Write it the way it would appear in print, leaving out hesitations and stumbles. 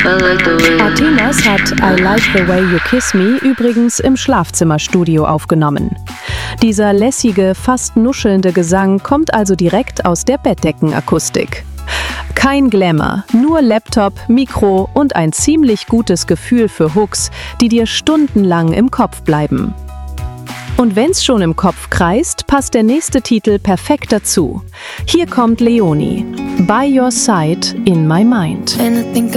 Athenas hat I Like the Way You Kiss Me übrigens im Schlafzimmerstudio aufgenommen. Dieser lässige, fast nuschelnde Gesang kommt also direkt aus der Bettdeckenakustik. Kein Glamour, nur Laptop, Mikro und ein ziemlich gutes Gefühl für Hooks, die dir stundenlang im Kopf bleiben. Und wenn's schon im Kopf kreist, passt der nächste Titel perfekt dazu. Hier kommt Leonie, By Your Side in My Mind. And I think